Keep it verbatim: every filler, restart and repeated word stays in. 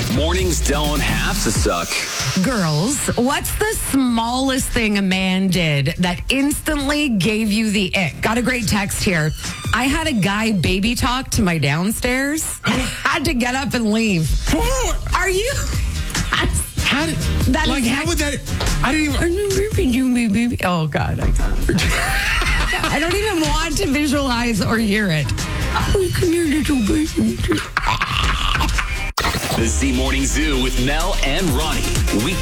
Mornings don't have to suck. Girls, what's the smallest thing a man did that instantly gave you the ick? Got a great text here. I had a guy baby talk to my downstairs. I had to get up and leave. Are you? How did, That like, is how would that, I didn't even, Oh, God. I, I don't even want to visualize or hear it. Oh, come here, little baby. The Z Morning Zoo with Mel and Ronnie. Week